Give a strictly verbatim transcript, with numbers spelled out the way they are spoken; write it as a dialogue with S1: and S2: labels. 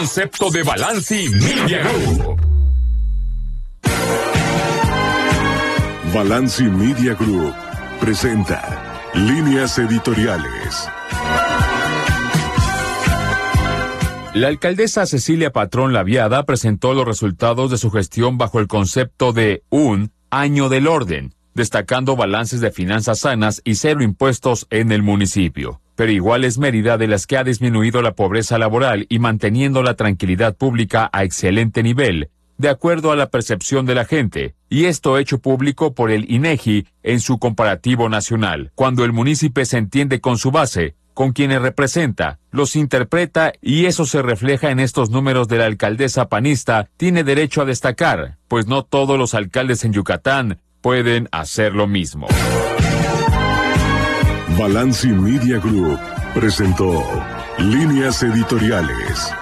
S1: Concepto de Balanci Media Group.
S2: Balanci Media Group presenta Líneas Editoriales.
S1: La alcaldesa Cecilia Patrón Laviada presentó los resultados de su gestión bajo el concepto de un año del orden, destacando balances de finanzas sanas y cero impuestos en el municipio. Pero igual es Mérida de las que ha disminuido la pobreza laboral y manteniendo la tranquilidad pública a excelente nivel, de acuerdo a la percepción de la gente, y esto hecho público por el INEGI en su comparativo nacional. Cuando el municipio se entiende con su base, con quienes representa, los interpreta y eso se refleja en estos números de la alcaldesa panista, tiene derecho a destacar, pues no todos los alcaldes en Yucatán pueden hacer lo mismo.
S2: Balanci Media Group presentó Líneas Editoriales.